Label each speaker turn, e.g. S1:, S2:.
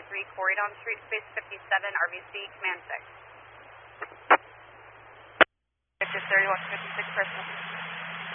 S1: Corydon Street, space 57, RBC, command 6. Objective 3156, personal.